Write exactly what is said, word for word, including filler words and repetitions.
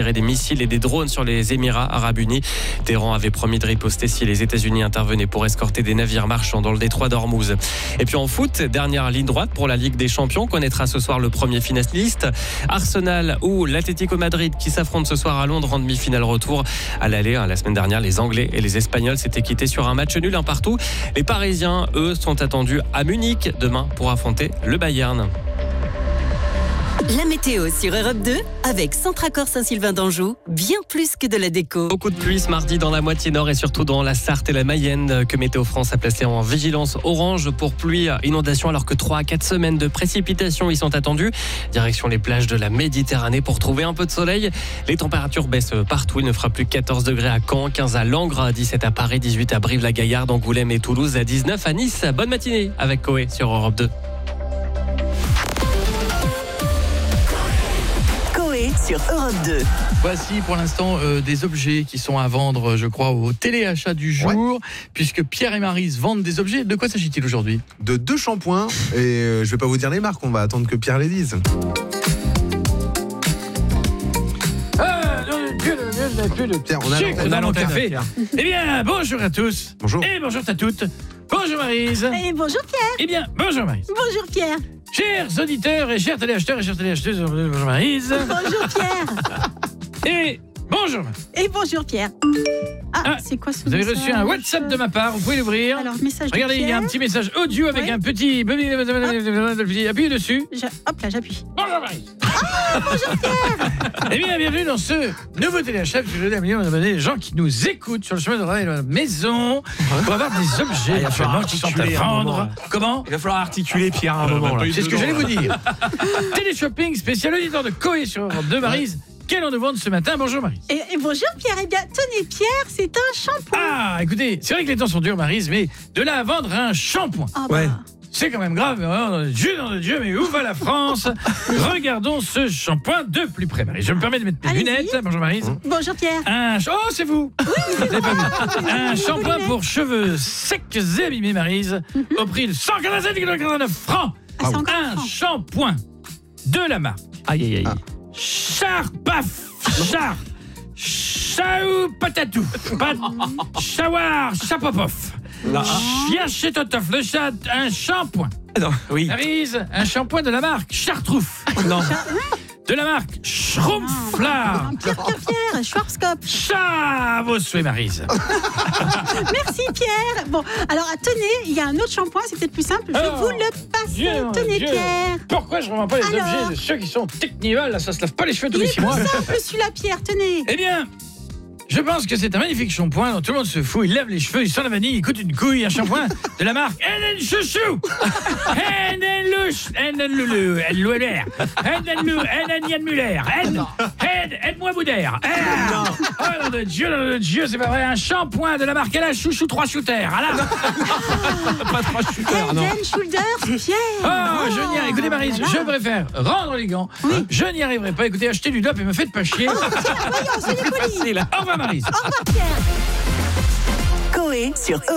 tirer des missiles et des drones sur les Émirats arabes unis. Téhéran avait promis de riposter si les États-Unis intervenaient pour escorter des navires marchands dans le détroit d'Ormuz. Et puis en foot, dernière ligne droite pour la Ligue des Champions. Connaîtra ce soir le premier finaliste. Arsenal ou l'Atlético Madrid qui s'affrontent ce soir à Londres en demi-finale retour. À l'aller, la semaine dernière, les Anglais et les Espagnols s'étaient quittés sur un match nul un partout. Les Parisiens, eux, sont attendus à Munich demain pour affronter le Bayern. La météo sur Europe deux avec Centracor Saint-Sylvain d'Anjou, bien plus que de la déco. Beaucoup de pluie ce mardi dans la moitié nord et surtout dans la Sarthe et la Mayenne que Météo France a placé en vigilance orange pour pluie, inondation, alors que trois à quatre semaines de précipitations y sont attendues. Direction les plages de la Méditerranée pour trouver un peu de soleil. Les températures baissent partout. Il ne fera plus que quatorze degrés à Caen, quinze à Langres, dix-sept à Paris, dix-huit à Brive-la-Gaillarde, Angoulême et Toulouse, à dix-neuf à Nice. Bonne matinée avec Coé sur Europe deux. Sur Europe deux. Voici pour l'instant euh, des objets qui sont à vendre, je crois, au téléachat du jour, ouais. Puisque Pierre et Maryse vendent des objets. De quoi s'agit-il aujourd'hui ? De deux shampoings, et euh, je vais pas vous dire les marques, on va attendre que Pierre les dise. Ah, Pierre, on a, on a le café. Eh bien, bonjour à tous. Bonjour. Et bonjour à toutes. Bonjour Maryse. Et bonjour Pierre. Eh bien, bonjour Maryse. Bonjour Pierre. Chers auditeurs et chers téléacheteurs et chers téléacheteuses, bonjour Maryse. Bonjour Pierre. Et bonjour. Et bonjour Pierre. Ah, ah c'est quoi ce Vous avez message ? reçu un WhatsApp de ma part, vous pouvez l'ouvrir. Alors, message de Regardez, il y a un Pierre. petit message audio avec ouais. un petit... Appuyez dessus. Je... Hop là, j'appuie. Bonjour Maryse. Ah, bonjour Pierre. Eh bien, bienvenue dans ce nouveau téléachat. Je veux dire, millions d'abonnés, des gens qui nous écoutent sur le chemin de la maison pour avoir des objets ah, actuellement qui sont à vendre. Comment ? Il va falloir articuler Pierre à un moment. Là. C'est ce que j'allais vous dire. Téléshopping spécial auditeur de Coé sur Europe deux, Maryse. Quel en nous vendre ce matin ? Bonjour Maryse. Et, et bonjour Pierre. Eh bien, tenez Pierre, c'est un shampoing. Ah, écoutez, c'est vrai que les temps sont durs, Maryse, mais de là à vendre un shampoing. Ah bah. Ouais. C'est quand même grave, oh, Dieu dans le Dieu, mais où va la France ? Regardons ce shampoing de plus près, Maryse. Je me permets de mettre mes Allez-y. lunettes. Bonjour Maryse. Bonjour Pierre. Un oh, c'est vous. Oui, Vous l'avez pas vu. Un Oui, shampoing oui, pour cheveux secs et abîmés, Maryse, au prix de cent quarante-sept virgule quatre-vingt-neuf francs. Ah, c'est encore Un franc. shampoing de la marque Aïe, aïe, aïe. Ah. Charpaf. Char. Chaou patatou. Pat. Chawar. Chapopof. Chien chez Totof. Le chat. Un shampoing. Non, oui. Maryse, un shampoing de la marque Chartrouf. Non. De la marque Schrumpflar. Pierre, Pierre, Pierre, Schwarzkopf. Chat, vos souhaits, Maryse. Merci Pierre. Bon, alors tenez, il y a un autre shampoing, c'est peut-être plus simple. Je Oh, vous le passe. Dieu, tenez Dieu. Pierre. Pourquoi je ne revends pas les Alors objets de ceux qui sont technivales, là, ça se lave pas les cheveux tous Il les est six plus mois. simple celui-là Pierre, tenez. Eh bien, je pense que c'est un magnifique shampoing dont tout le monde se fout. Il lève les cheveux, il sent la vanille, il coûte une couille. Un shampoing de la marque Enen Chouchou. Enen Louch. Enen Loulou. Enen Louler. Enen Lou. Enen Yann Muller. Enen. Aide-moi Boudère. Oh nom de Dieu, nom de Dieu, c'est pas vrai. Un shampoing de la marque Ellen Chouchou trois shooters. Ah là. Pas trois shooters, non. Head and Shoulders, Pierre. Oh, je n'y arrive. Écoutez, Maryse, voilà. je préfère rendre les gants. Oui. Je n'y arriverai pas. Écoutez, achetez du dope et me faites pas chier. Voyons, soyez poli. Facile. Au revoir, Maryse. Au revoir Pierre. Coé sur Europe deux.